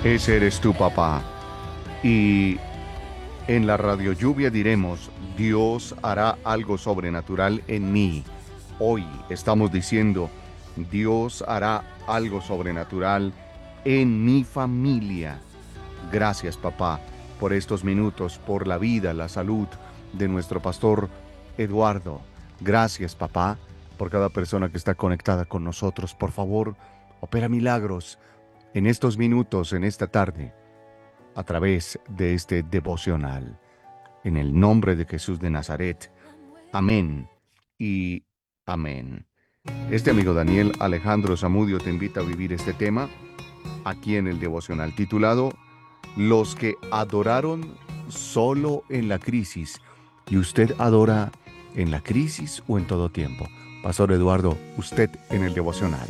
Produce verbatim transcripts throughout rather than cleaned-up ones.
Ese eres tú, papá. Y en la radio lluvia diremos, Dios hará algo sobrenatural en mí. Hoy estamos diciendo, Dios hará algo sobrenatural en mi familia. Gracias, papá, por estos minutos, por la vida, la salud de nuestro pastor Eduardo. Gracias, papá, por cada persona que está conectada con nosotros. Por favor, opera milagros en estos minutos, en esta tarde, a través de este devocional. En el nombre de Jesús de Nazaret. Amén y amén. Este amigo Daniel Alejandro Zamudio te invita a vivir este tema aquí en el devocional titulado Los que adoraron solo en la crisis. ¿Y usted adora en la crisis o en todo tiempo? Pastor Eduardo, usted en el devocional.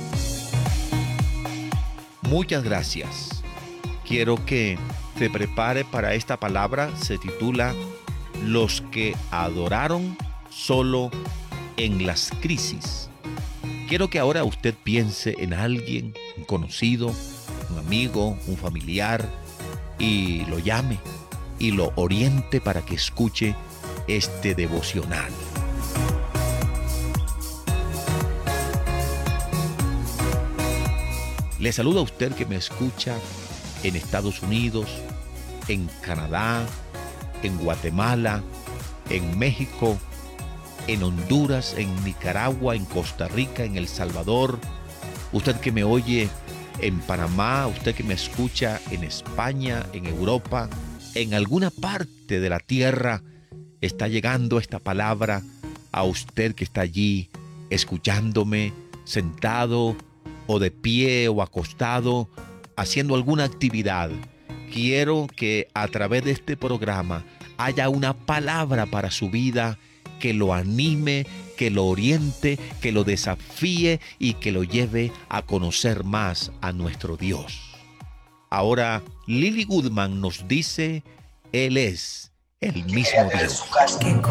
Muchas gracias. Quiero que se prepare para esta palabra. Se titula Los que adoraron solo en las crisis. Quiero que ahora usted piense en alguien, un conocido, un amigo, un familiar, y lo llame y lo oriente para que escuche este devocional. Le saludo a usted que me escucha en Estados Unidos, en Canadá, en Guatemala, en México, en Honduras, en Nicaragua, en Costa Rica, en El Salvador. Usted que me oye en Panamá, usted que me escucha en España, en Europa, en alguna parte de la tierra, está llegando esta palabra a usted que está allí escuchándome, sentado o de pie o acostado, haciendo alguna actividad. Quiero que a través de este programa haya una palabra para su vida que lo anime, que lo oriente, que lo desafíe y que lo lleve a conocer más a nuestro Dios. Ahora, Lily Goodman nos dice, Él es el mismo Dios.